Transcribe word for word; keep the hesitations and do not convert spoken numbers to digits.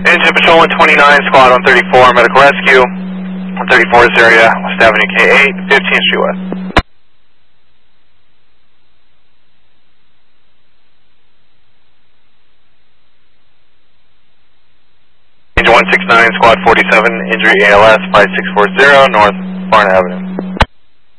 Engine Patrol one twenty-nine, Squad one thirty-four, Medical Rescue, one thirty-four this area, West Avenue K eight, fifteenth Street West. Engine one sixty-nine, Squad forty-seven, injury A L S five six four zero, North Barn Avenue.